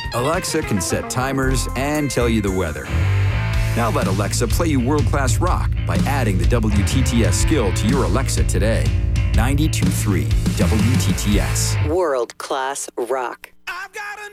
Alexa can set timers and tell you the weather. Now let Alexa play you world-class rock by adding the WTTS skill to your Alexa today. 92.3 WTTS. World-class rock.